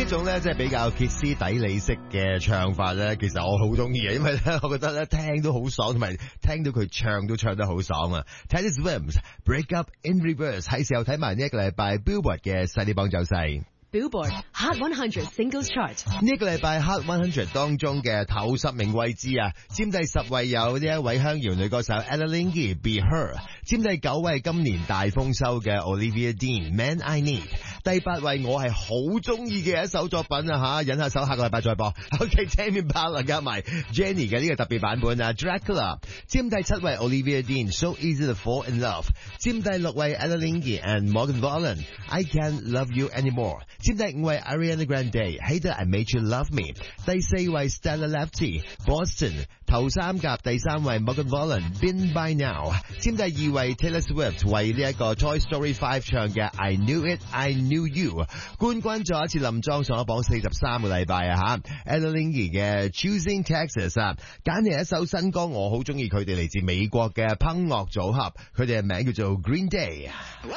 呢種咧即係比較歇斯底里式嘅唱法咧，其實我好中意嘅，因為咧我覺得咧聽都好爽，同埋聽到佢唱都唱得好爽啊。Taylor Swift Break Up in Reverse 係時候睇埋呢一個禮拜 Billboard 嘅細啲榜走勢。 Billboard Hot 100 Singles Chart 呢個禮拜 Hot 100當中嘅頭10名位置啊，佔第10位有呢一位鄉謠女歌手 Adeline Be Her， 佔第9位今年大豐收嘅 Olivia Dean Man I Need， 第8位我係好中意嘅一首作品啊吓，忍下手下個禮拜再播。OK Tame Impala 加埋 Jenny 嘅呢個特別版本啊 Dracula， 佔第7位 Olivia Dean So Easy to Fall in Love， 佔第6位 Adeline and Morgan Wallen I Can't Love You Anymore，佔第5位 Ariana Grande Hater I Made You Love Me， 第4位 Stella Lefty Boston， 頭3甲第3位 Morgan Wallen Been By Now， 佔第2位 Taylor Swift 為呢一個 Toy Story 5唱嘅 I Knew It I Knew You， 冠軍再一次林莊上咗榜43個禮拜啊吓。Adeline 嘅 Choosing Texas 啊，揀嚟一首新歌，我好中意佢哋嚟自美國嘅烹樂組合，佢哋嘅名叫做 Green Day。